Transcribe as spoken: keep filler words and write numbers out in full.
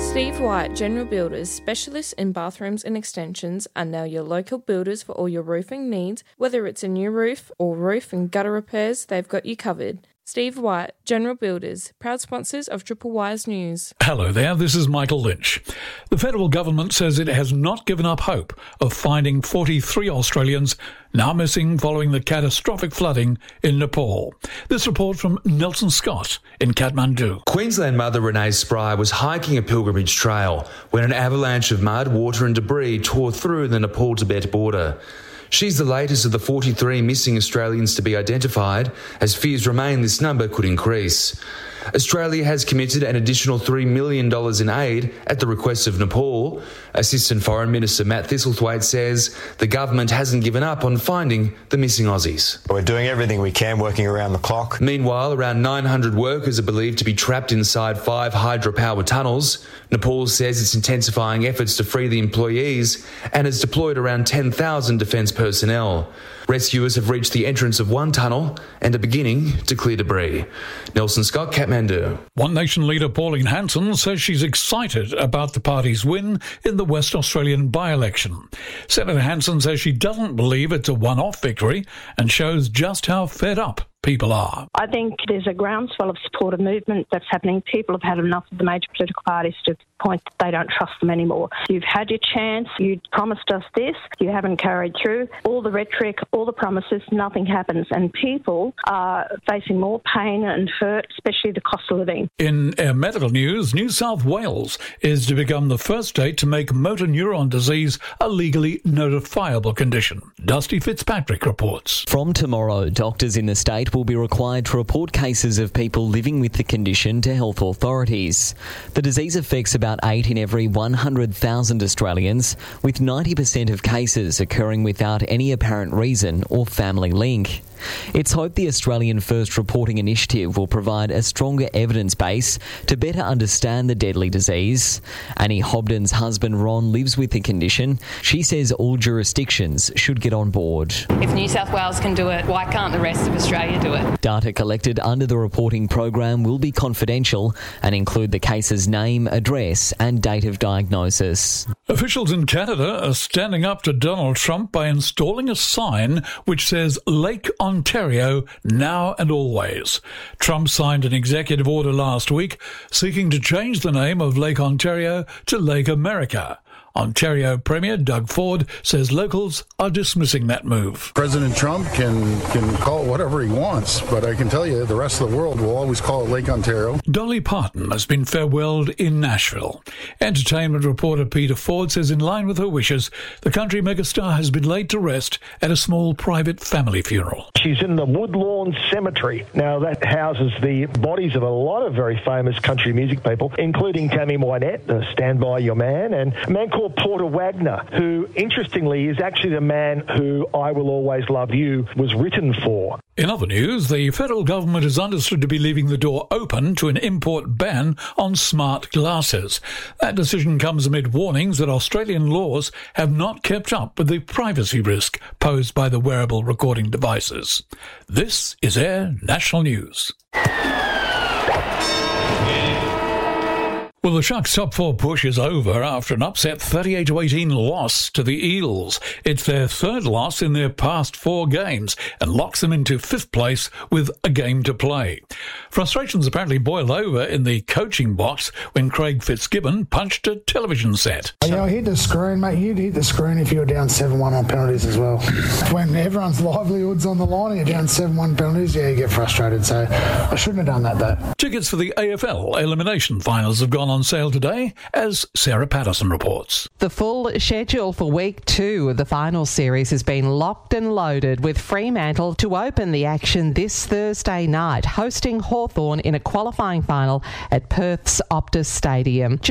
Steve White General Builders, specialists in bathrooms and extensions, are now your local builders for all your roofing needs. Whether it's a new roof or roof and gutter repairs, they've got you covered. Steve White General Builders, proud sponsors of Triple Wise News. Hello there, this is Michael Lynch. The federal government says it has not given up hope of finding forty-three Australians now missing following the catastrophic flooding in Nepal. This report from Nelson Scott in Kathmandu. Queensland mother Renee Spry was hiking a pilgrimage trail when an avalanche of mud, water and debris tore through the Nepal-Tibet border. She's the latest of the forty-three missing Australians to be identified, as fears remain this number could increase. Australia has committed an additional three million dollars in aid at the request of Nepal. Assistant Foreign Minister Matt Thistlethwaite says the government hasn't given up on finding the missing Aussies. We're doing everything we can, working around the clock. Meanwhile, around nine hundred workers are believed to be trapped inside five hydropower tunnels. Nepal says it's intensifying efforts to free the employees and has deployed around ten thousand defence personnel. Rescuers have reached the entrance of one tunnel and are beginning to clear debris. Nelson Scott, Kathmandu. One Nation leader Pauline Hanson says she's excited about the party's win in the West Australian by-election. Senator Hanson says she doesn't believe it's a one-off victory and shows just how fed up people are. I think there's a groundswell of supporter movement that's happening. People have had enough of the major political parties to the point that they don't trust them anymore. You've had your chance. You promised us this. You haven't carried through. All the rhetoric, all the promises, nothing happens. And people are facing more pain and hurt, especially the cost of living. In uh, medical news, New South Wales is to become the first state to make motor neuron disease a legally notifiable condition. Dusty Fitzpatrick reports. From tomorrow, doctors in the state will be required to report cases of people living with the condition to health authorities. The disease affects about eight in every one hundred thousand Australians, with ninety percent of cases occurring without any apparent reason or family link. It's hoped the Australian First Reporting Initiative will provide a stronger evidence base to better understand the deadly disease. Annie Hobden's husband Ron lives with the condition. She says all jurisdictions should get on board. If New South Wales can do it, why can't the rest of Australia do it? Data collected under the reporting program will be confidential and include the case's name, address and date of diagnosis. Officials in Canada are standing up to Donald Trump by installing a sign which says Lake Ontario now and always. Trump signed an executive order last week seeking to change the name of Lake Ontario to Lake America. Ontario Premier Doug Ford says locals are dismissing that move. President Trump can can call it whatever he wants, but I can tell you the rest of the world will always call it Lake Ontario. Dolly Parton has been farewelled in Nashville. Entertainment reporter Peter Ford says in line with her wishes, the country megastar has been laid to rest at a small private family funeral. She's in the Woodlawn Cemetery. Now that houses the bodies of a lot of very famous country music people, including Tammy Wynette, the Stand By Your Man, and a man called Porter Wagner, who, interestingly, is actually the man who I Will Always Love You was written for. In other news, the federal government is understood to be leaving the door open to an import ban on smart glasses. That decision comes amid warnings that Australian laws have not kept up with the privacy risk posed by the wearable recording devices. This is Air National News. Well, the Sharks' top four push is over after an upset thirty-eight to eighteen loss to the Eels. It's their third loss in their past four games and locks them into fifth place with a game to play. Frustrations apparently boiled over in the coaching box when Craig Fitzgibbon punched a television set. Yeah, I hit the screen, mate. You'd hit the screen if you were down seven one on penalties as well. When everyone's livelihood's on the line and you're down seven one penalties, yeah, you get frustrated. So I shouldn't have done that, though. Tickets for the A F L elimination finals have gone on sale today, as Sarah Patterson reports. The full schedule for week two of the final series has been locked and loaded, with Fremantle to open the action this Thursday night, hosting Hawthorn in a qualifying final at Perth's Optus Stadium.